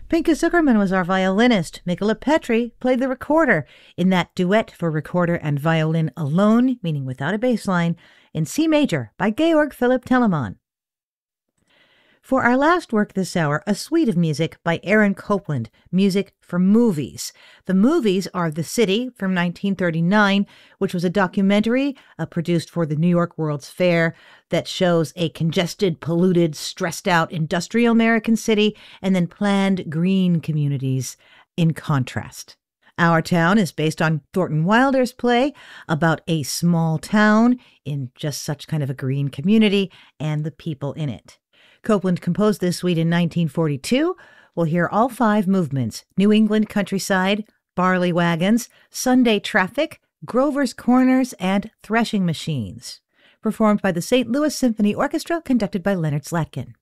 Pinka Zuckerman was our violinist. Mikola Petri played the recorder in that duet for recorder and violin alone, meaning without a bass line, in C major by Georg Philipp Telemann. For our last work this hour, a suite of music by Aaron Copland, music for movies. The movies are The City from 1939, which was a documentary produced for the New York World's Fair that shows a congested, polluted, stressed-out industrial American city and then planned green communities in contrast. Our Town is based on Thornton Wilder's play about a small town in just such kind of a green community and the people in it. Copland composed this suite in 1942. We'll hear all 5 movements: New England Countryside, Barley Wagons, Sunday Traffic, Grover's Corners, and Threshing Machines. Performed by the St. Louis Symphony Orchestra, conducted by Leonard Slatkin.